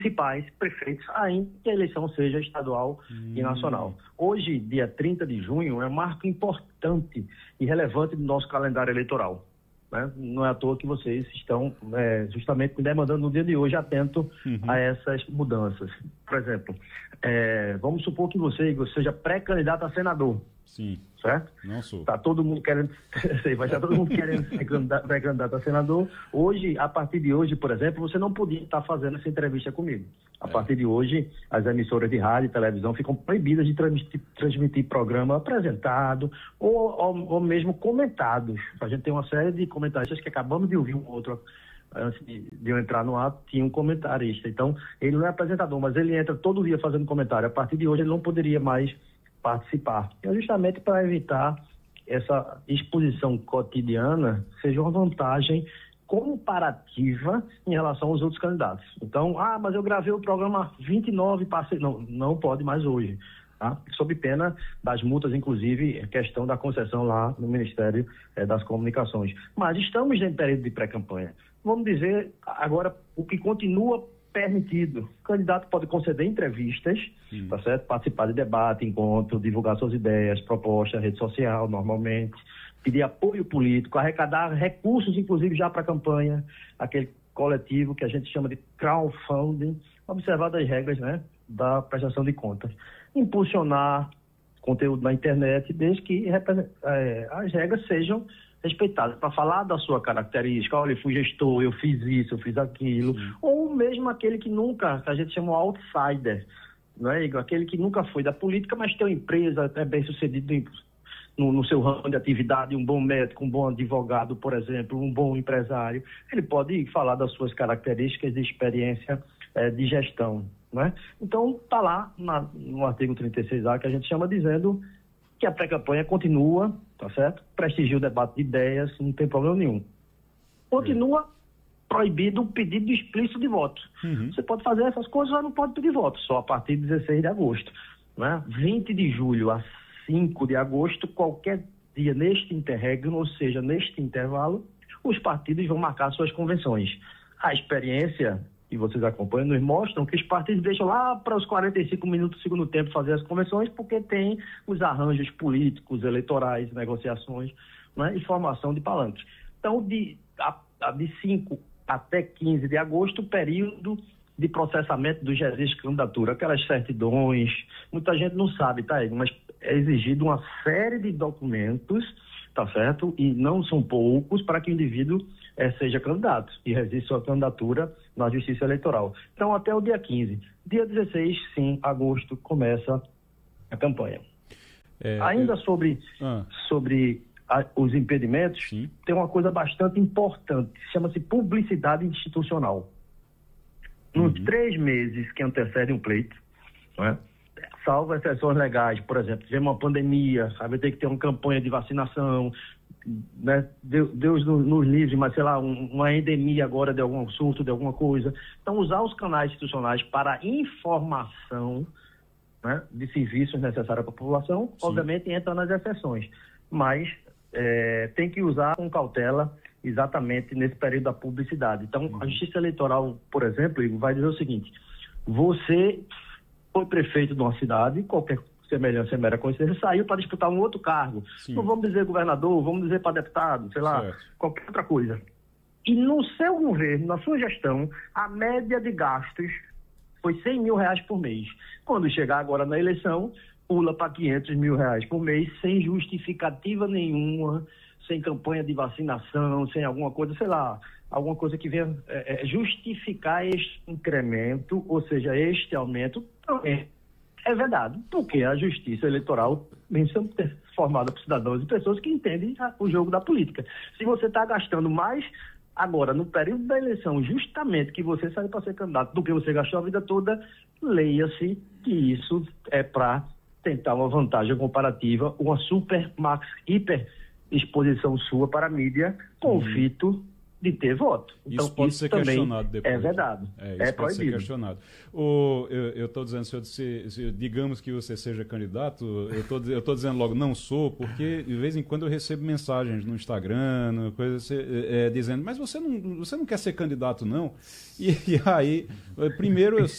municipais, prefeitos, ainda que a eleição seja estadual e nacional. Hoje, dia 30 de junho, é um marco importante e relevante do nosso calendário eleitoral. Né? Não é à toa que vocês estão justamente me demandando no dia de hoje atento a essas mudanças. Por exemplo, vamos supor que você seja pré-candidato a senador. Sim. Certo? Não sou. Está todo mundo querendo, vai estar todo mundo querendo ser pré-candidato a senador. Hoje, a partir de hoje, por exemplo, você não podia estar fazendo essa entrevista comigo. A partir de hoje, as emissoras de rádio e televisão ficam proibidas de transmitir programa apresentado ou mesmo comentados. A gente tem uma série de comentaristas que acabamos de ouvir um outro. Antes de eu entrar no ato, tinha um comentarista. Então, ele não é apresentador, mas ele entra todo dia fazendo comentário. A partir de hoje, ele não poderia mais participar. É justamente para evitar essa exposição cotidiana seja uma vantagem comparativa em relação aos outros candidatos. Então, mas eu gravei o programa 29 e passei. Não pode mais hoje. Tá? Sob pena das multas, inclusive, a questão da concessão lá no Ministério das Comunicações. Mas estamos em período de pré-campanha. Vamos dizer agora o que continua permitido. O candidato pode conceder entrevistas, tá certo? Participar de debate, encontro, divulgar suas ideias, propostas, rede social, normalmente, pedir apoio político, arrecadar recursos, inclusive já para a campanha, aquele coletivo que a gente chama de crowdfunding, observar as regras, né, da prestação de contas. Impulsionar conteúdo na internet, desde que as regras sejam respeitadas, para falar da sua característica. Olha, eu fui gestor, eu fiz isso, eu fiz aquilo. Ou mesmo aquele que nunca, que a gente chama de outsider, não é, Igor? Aquele que nunca foi da política, mas tem uma empresa, é bem sucedido no seu ramo de atividade, um bom médico, um bom advogado, por exemplo, um bom empresário. Ele pode falar das suas características de experiência de gestão, não é? Então, está lá no artigo 36A, que a gente chama, dizendo que a pré-campanha continua, tá certo? Prestigia o debate de ideias, não tem problema nenhum. Continua proibido o pedido explícito de voto. Você pode fazer essas coisas, mas não pode pedir voto, só a partir de 16 de agosto. Né? 20 de julho a 5 de agosto, qualquer dia neste interregno, ou seja, neste intervalo, os partidos vão marcar suas convenções. A experiência que vocês acompanham nos mostram que os partidos deixam lá para os 45 minutos do segundo tempo fazer as convenções, porque tem os arranjos políticos, eleitorais, negociações, né, e formação de palanques. Então, de 5 até 15 de agosto, o período de processamento dos registros de candidatura, aquelas certidões, muita gente não sabe, tá, mas é exigido uma série de documentos, tá certo? E não são poucos para que o indivíduo seja candidato e registre sua candidatura na Justiça Eleitoral. Então, até o dia 15. Dia 16, sim, agosto, começa a campanha. Ainda sobre os impedimentos, sim, tem uma coisa bastante importante, chama-se publicidade institucional. Nos 3 meses que antecedem um pleito, né, salvo exceções legais, por exemplo, tivemos uma pandemia, vai ter que ter uma campanha de vacinação, né? Deus nos livre, mas sei lá, uma endemia agora de algum surto, de alguma coisa. Então, usar os canais institucionais para informação, né, de serviços necessários para a população, sim, obviamente entra nas exceções, mas tem que usar com cautela exatamente nesse período da publicidade. Então, a Justiça Eleitoral, por exemplo, vai dizer o seguinte: você foi prefeito de uma cidade, qualquer semelhança é mera coincidência, saiu para disputar um outro cargo. Sim. Não vamos dizer governador, vamos dizer para deputado, sei lá, certo, qualquer outra coisa. E no seu governo, na sua gestão, a média de gastos foi R$100 mil por mês. Quando chegar agora na eleição, pula para R$500 mil por mês, sem justificativa nenhuma, sem campanha de vacinação, sem alguma coisa, sei lá, alguma coisa que venha justificar este incremento, ou seja, este aumento também. É verdade, porque a Justiça Eleitoral vem sendo formada por cidadãos e pessoas que entendem o jogo da política. Se você está gastando mais agora, no período da eleição, justamente que você saiu para ser candidato, do que você gastou a vida toda, leia-se que isso é para tentar uma vantagem comparativa, uma hiper exposição sua para a mídia, com o fito de ter voto. Então, isso pode ser questionado depois. É verdade. Isso pode ser questionado. Eu estou dizendo, digamos que você seja candidato, eu estou dizendo logo, não sou, porque de vez em quando eu recebo mensagens no Instagram, coisas dizendo, mas você não quer ser candidato, não? E aí, primeiro,